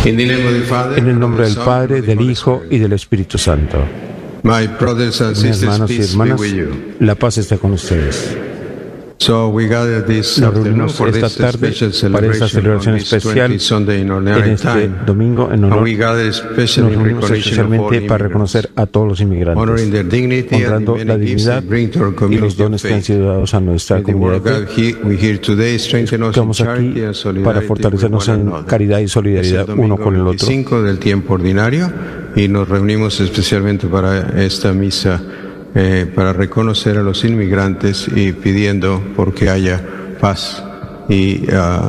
In the name of the Father, En el nombre del Padre, del Hijo y del Espíritu Santo. My brothers and Mis sisters, hermanos y peace be hermanas, with you. la paz está con ustedes. So we gather this Nos afternoon reunimos for esta this tarde special para esta celebration celebración on this especial 20th Sunday in en ordinary este time. domingo en And honor. we gather Nos especially in reunimos recognition of all especialmente para immigrants, reconocer a todos los inmigrantes, honoring their dignity and honrando the la many gifts dignidad they bring to our y los community of dones que han faith. sido dados a nuestra May the comunidad word de of fe. God we hear today strengthen us in Estamos aquí charity and para solidarity with fortalecernos one en another. caridad y Es el solidaridad uno domingo con el otro. 25 del tiempo ordinario y nos reunimos especialmente para esta misa para reconocer a los inmigrantes y pidiendo porque haya paz y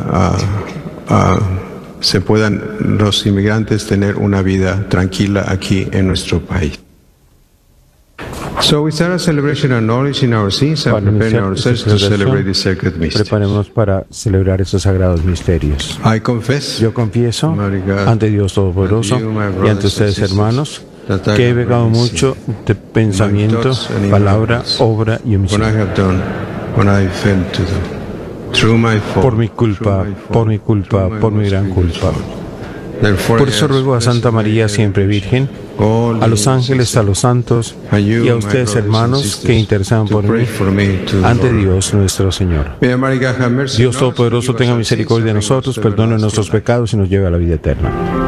se puedan los inmigrantes tener una vida tranquila aquí en nuestro país. So we start a celebration acknowledging our sins and Para preparing iniciar ourselves esta to celebrate the celebración, sacred mystery. preparémonos para celebrar estos sagrados misterios. I confess Yo confieso Almighty God, ante Dios Todopoderoso and you, my y brothers ante ustedes, and sisters, hermanos, that I que he have pecado really mucho de pensamiento, thoughts and in palabra, my deeds, obra y when I omisión. have done, when I failed to do. Through my fault, Por mi culpa, por mi culpa, por mi gran culpa. Por eso ruego a Santa María, siempre Virgen, a los ángeles, a los santos y a ustedes, hermanos, que intercedan por mí ante Dios nuestro Señor. Dios Todopoderoso tenga misericordia de nosotros, perdone nuestros pecados y nos lleve a la vida eterna.